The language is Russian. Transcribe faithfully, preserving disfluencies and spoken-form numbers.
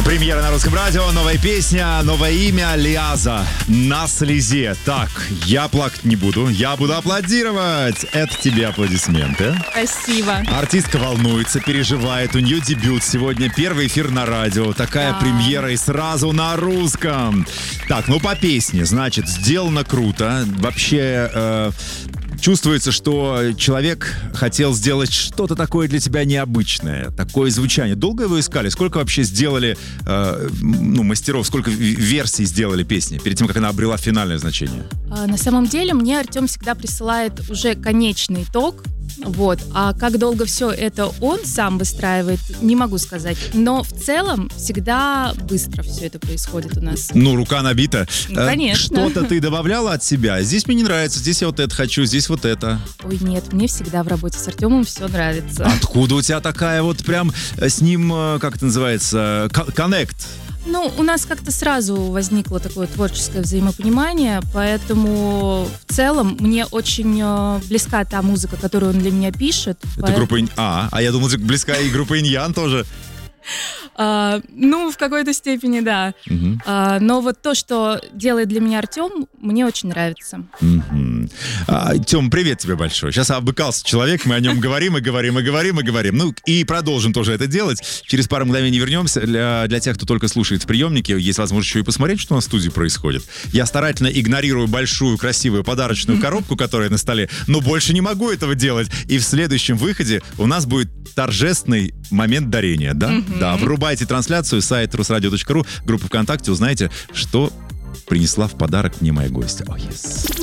Премьера на русском радио, новая песня, новое имя Лиаза «На слезе». Так, я плакать не буду, я буду аплодировать. Это тебе аплодисменты. Спасибо. Артистка волнуется, переживает, у нее дебют сегодня, первый эфир на радио, такая Да. премьера и сразу на русском. Так, ну по песне, значит, сделано круто. Вообще... Э, Чувствуется, что человек хотел сделать что-то такое для тебя необычное, такое звучание. Долго его искали? Сколько вообще сделали э, ну, мастеров, сколько версий сделали песни перед тем, как она обрела финальное значение? А, На самом деле мне Артем всегда присылает уже конечный итог. Вот. А как долго все это он сам выстраивает, не могу сказать. Но в целом всегда быстро все это происходит у нас. Ну, рука набита. Ну, Э, конечно. Что-то ты добавляла от себя? Здесь мне не нравится, здесь я вот это хочу, здесь вот это. Ой, нет, мне всегда в работе с Артемом все нравится. Откуда у тебя такая вот прям э, с ним, э, как это называется, ко- коннект? Ну, у нас как-то сразу возникло такое творческое взаимопонимание, поэтому в целом мне очень э, близка та музыка, которую он для меня пишет. Это Поэт- группа Инь... А, а я думал, близка и группа Иньян тоже. А, ну, в какой-то степени, да. Мгм. А, но вот то, что делает для меня Артем, мне очень нравится. Мгм. А, Тём, привет тебе большой. Сейчас обыкался человек, мы о нем говорим и говорим и говорим и говорим. Ну и продолжим тоже это делать. Через пару мгновений вернемся. Для, для тех, кто только слушает в приемнике, есть возможность еще и посмотреть, что у нас в студии происходит. Я старательно игнорирую большую, красивую подарочную коробку, которая на столе, но больше не могу этого делать. И в следующем выходе у нас будет торжественный момент дарения, да? Да, врубайте трансляцию, сайт русрадио точка ру, группа ВКонтакте, узнаете, что принесла в подарок мне моя гостья. О, yes.